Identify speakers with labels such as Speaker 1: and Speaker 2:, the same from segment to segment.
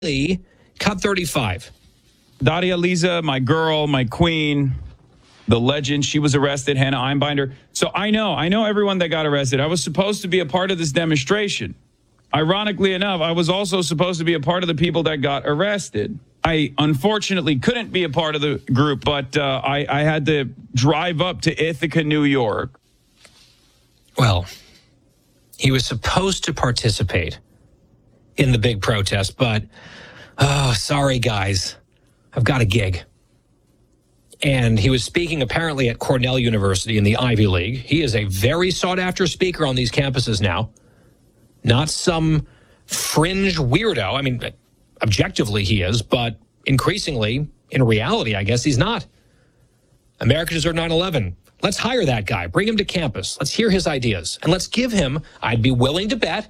Speaker 1: Cut 35.
Speaker 2: Daria Lisa, my girl, my queen, the legend, she was arrested, Hannah Einbinder. So I know everyone that got arrested. I was supposed to be a part of this demonstration. Ironically enough, I was also supposed to be a part of the people that got arrested. I unfortunately couldn't be a part of the group, but I had to drive up to Ithaca, New York.
Speaker 1: Well, he was supposed to participate in the big protest, but, oh, sorry, guys, I've got a gig. And he was speaking apparently at Cornell University in the Ivy League. He is a very sought-after speaker on these campuses now. Not some fringe weirdo. I mean, objectively he is, but increasingly, in reality, I guess he's not. America deserved 9/11. Let's hire that guy. Bring him to campus. Let's hear his ideas. And let's give him, I'd be willing to bet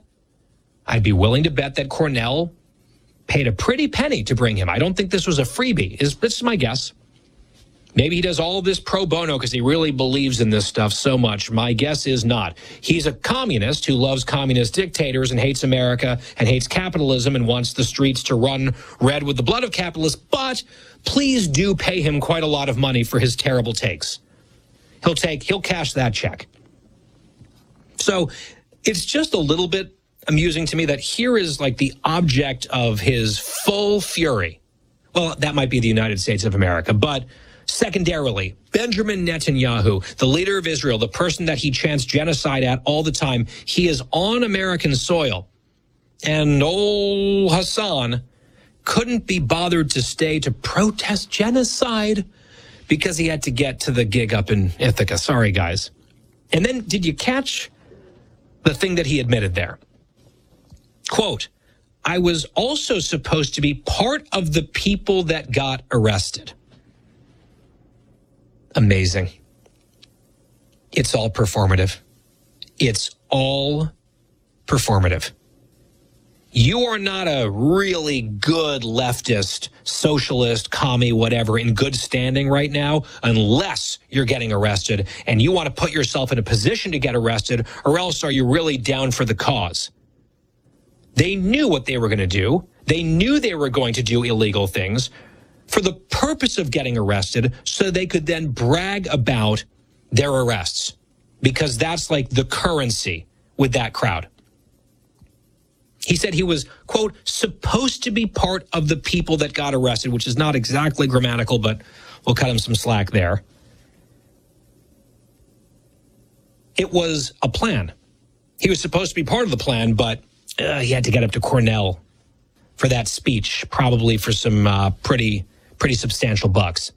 Speaker 1: that Cornell paid a pretty penny to bring him. I don't think this was a freebie. This is my guess. Maybe he does all of this pro bono because he really believes in this stuff so much. My guess is not. He's a communist who loves communist dictators and hates America and hates capitalism and wants the streets to run red with the blood of capitalists. But please do pay him quite a lot of money for his terrible takes. He'll cash that check. So it's just a little bit amusing to me that here is like the object of his full fury. Well, that might be the United States of America, but secondarily, Benjamin Netanyahu, the leader of Israel, the person that he chants genocide at all the time, he is on American soil. And old Hassan couldn't be bothered to stay to protest genocide because he had to get to the gig up in Ithaca. Sorry, guys. And then did you catch the thing that he admitted there? Quote, I was also supposed to be part of the people that got arrested. Amazing. It's all performative. It's all performative. You are not a really good leftist, socialist, commie, whatever, in good standing right now, unless you're getting arrested and you want to put yourself in a position to get arrested, or else are you really down for the cause? They knew what they were going to do. They knew they were going to do illegal things for the purpose of getting arrested so they could then brag about their arrests, because that's like the currency with that crowd. He said he was, quote, supposed to be part of the people that got arrested, which is not exactly grammatical, but we'll cut him some slack there. It was a plan. He was supposed to be part of the plan, but he had to get up to Cornell for that speech, probably for some pretty substantial bucks.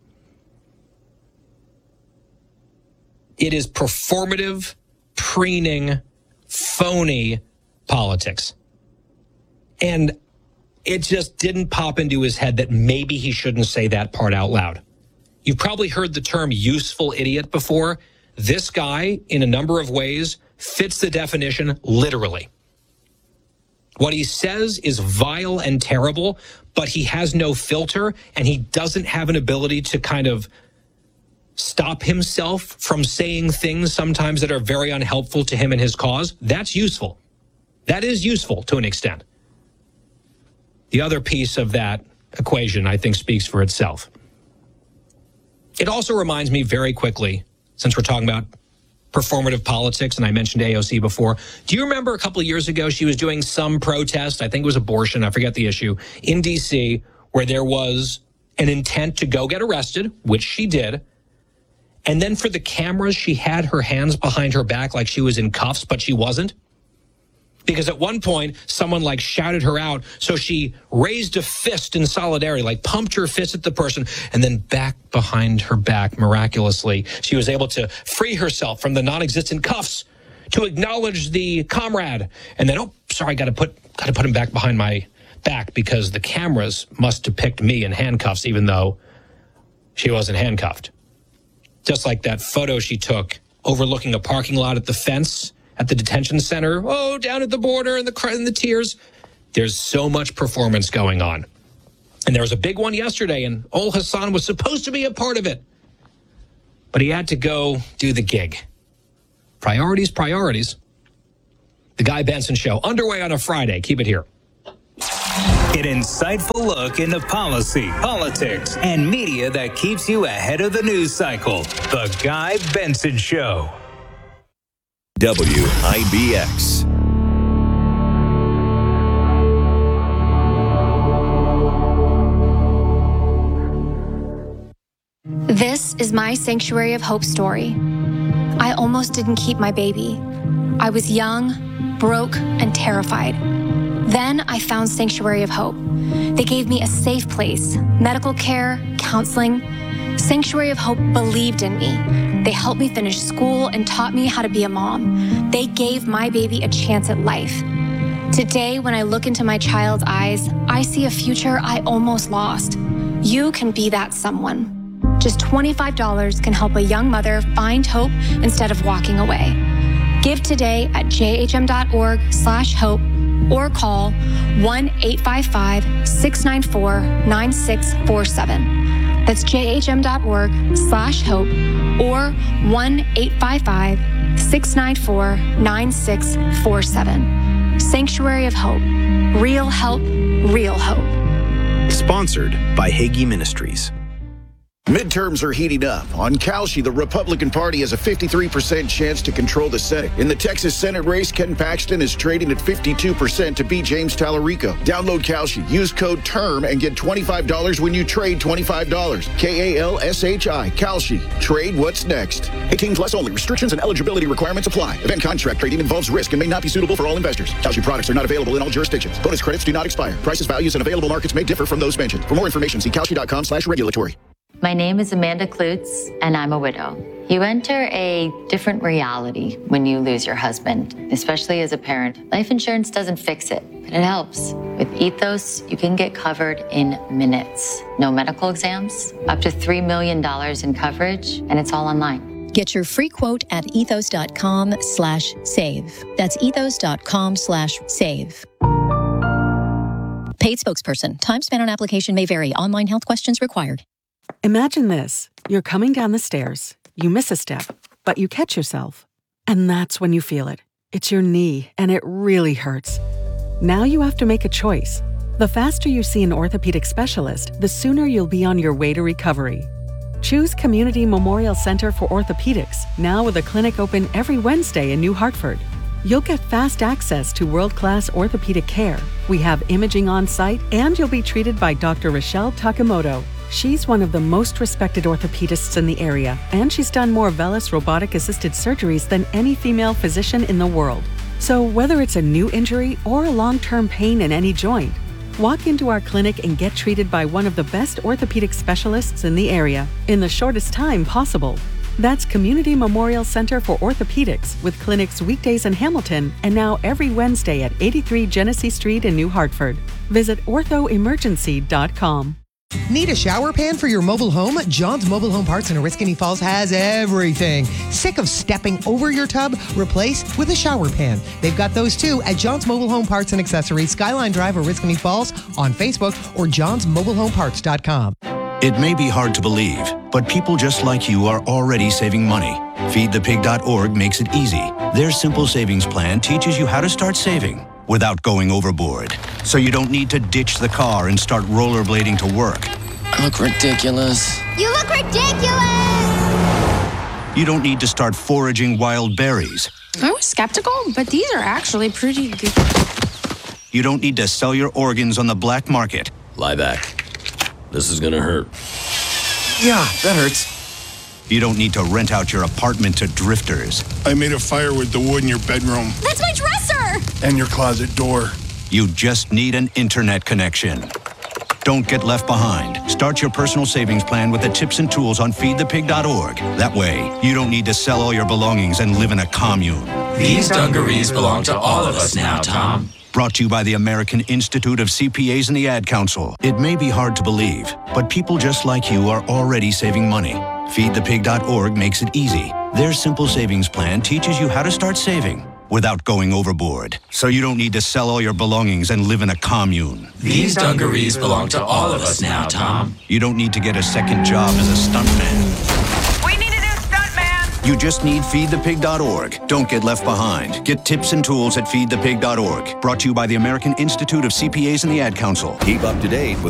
Speaker 1: It is performative, preening, phony politics. And it just didn't pop into his head that maybe he shouldn't say that part out loud. You've probably heard the term useful idiot before. This guy, in a number of ways, fits the definition literally. What he says is vile and terrible, but he has no filter, and he doesn't have an ability to kind of stop himself from saying things sometimes that are very unhelpful to him and his cause. That's useful. That is useful to an extent. The other piece of that equation, I think, speaks for itself. It also reminds me very quickly, since we're talking about performative politics, and I mentioned AOC before. Do you remember a couple of years ago, she was doing some protest, I think it was abortion, I forget the issue, in D.C., where there was an intent to go get arrested, which she did. And then for the cameras, she had her hands behind her back like she was in cuffs, but she wasn't. Because at one point, someone like shouted her out, so she raised a fist in solidarity, like pumped her fist at the person, and then back behind her back, miraculously, she was able to free herself from the non-existent cuffs to acknowledge the comrade. And then, got to put him back behind my back because the cameras must depict me in handcuffs, even though she wasn't handcuffed. Just like that photo she took overlooking a parking lot at the fence at the detention center, down at the border and the tears. There's so much performance going on. And there was a big one yesterday, and old Hassan was supposed to be a part of it. But he had to go do the gig. Priorities. The Guy Benson Show, underway on a Friday. Keep it here.
Speaker 3: An insightful look into policy, politics, and media that keeps you ahead of the news cycle. The Guy Benson Show.
Speaker 4: WIBX.
Speaker 5: This is my Sanctuary of Hope story. I almost didn't keep my baby. I was young, broke, and terrified. Then I found Sanctuary of Hope. They gave me a safe place, medical care, counseling. Sanctuary of Hope believed in me. They helped me finish school and taught me how to be a mom. They gave my baby a chance at life. Today, when I look into my child's eyes, I see a future I almost lost. You can be that someone. Just $25 can help a young mother find hope instead of walking away. Give today at jhm.org/hope or call 1-855-694-9647. That's jhm.org/hope or 1-855-694-9647. Sanctuary of Hope. Real help, real hope.
Speaker 6: Sponsored by Hagee Ministries.
Speaker 7: Midterms are heating up. On Kalshi, the Republican Party has a 53% chance to control the Senate. In the Texas Senate race, Ken Paxton is trading at 52% to beat James Tallarico. Download Kalshi. Use code TERM and get $25 when you trade $25. KALSHI. Kalshi. Trade what's next. 18 plus only. Restrictions and eligibility requirements apply. Event contract trading involves risk and may not be suitable for all investors. Kalshi products are not available in all jurisdictions. Bonus credits do not expire. Prices, values, and available markets may differ from those mentioned. For more information, see kalshi.com/regulatory.
Speaker 8: My name is Amanda Klutz, and I'm a widow. You enter a different reality when you lose your husband, especially as a parent. Life insurance doesn't fix it, but it helps. With Ethos, you can get covered in minutes. No medical exams, up to $3 million in coverage, and it's all online.
Speaker 9: Get your free quote at ethos.com/save. That's ethos.com/save. Paid spokesperson. Time spent on application may vary. Online health questions required.
Speaker 10: Imagine this. You're coming down the stairs. You miss a step, but you catch yourself. And that's when you feel it. It's your knee, and it really hurts. Now you have to make a choice. The faster you see an orthopedic specialist, the sooner you'll be on your way to recovery. Choose Community Memorial Center for Orthopedics, now with a clinic open every Wednesday in New Hartford. You'll get fast access to world-class orthopedic care. We have imaging on site, and you'll be treated by Dr. Rochelle Takamoto. She's one of the most respected orthopedists in the area, and she's done more VELYS robotic-assisted surgeries than any female physician in the world. So whether it's a new injury or a long-term pain in any joint, walk into our clinic and get treated by one of the best orthopedic specialists in the area in the shortest time possible. That's Community Memorial Center for Orthopedics, with clinics weekdays in Hamilton and now every Wednesday at 83 Genesee Street in New Hartford. Visit orthoemergency.com.
Speaker 11: Need a shower pan for your mobile home? John's Mobile Home Parts in Oriskany Falls has everything. Sick of stepping over your tub? Replace with a shower pan. They've got those too at John's Mobile Home Parts and Accessories, Skyline Drive, Oriskany Falls, on Facebook or johnsmobilehomeparts.com.
Speaker 4: It may be hard to believe, but people just like you are already saving money. FeedThePig.org makes it easy. Their simple savings plan teaches you how to start saving without going overboard. So you don't need to ditch the car and start rollerblading to work.
Speaker 12: I look ridiculous.
Speaker 13: You look ridiculous!
Speaker 4: You don't need to start foraging wild berries.
Speaker 14: I was skeptical, but these are actually pretty good.
Speaker 4: You don't need to sell your organs on the black market.
Speaker 12: Lie back. This is gonna hurt.
Speaker 6: Yeah, that hurts.
Speaker 4: You don't need to rent out your apartment to drifters.
Speaker 15: I made a fire with the wood in your bedroom.
Speaker 13: That's my dresser!
Speaker 15: And your closet door.
Speaker 4: You just need an internet connection. Don't get left behind. Start your personal savings plan with the tips and tools on feedthepig.org. That way, you don't need to sell all your belongings and live in a commune.
Speaker 16: These dungarees belong to all of us now, Tom.
Speaker 4: Brought to you by the American Institute of CPAs and the Ad Council. It may be hard to believe, but people just like you are already saving money. FeedThePig.org makes it easy. Their simple savings plan teaches you how to start saving without going overboard. So you don't need to sell all your belongings and live in a commune.
Speaker 16: These dungarees belong to all of us now, Tom.
Speaker 4: You don't need to get a second job as a stuntman.
Speaker 17: We need a new stuntman!
Speaker 4: You just need feedthepig.org. Don't get left behind. Get tips and tools at feedthepig.org. Brought to you by the American Institute of CPAs and the Ad Council.
Speaker 6: Keep up to date with